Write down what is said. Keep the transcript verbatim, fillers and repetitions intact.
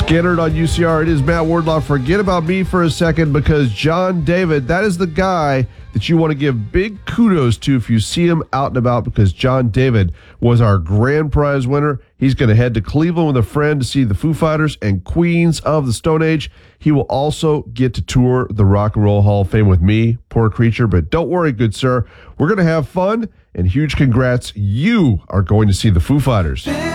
Scattered on U C R, it is Matt Wardlaw. Forget about me for a second, because John David, that is the guy that you want to give big kudos to if you see him out and about, because John David was our grand prize winner. He's going to head to Cleveland with a friend to see the Foo Fighters and Queens of the Stone Age. He will also get to tour the Rock and Roll Hall of Fame with me, poor creature. But don't worry, good sir. We're going to have fun, and huge congrats. You are going to see the Foo Fighters.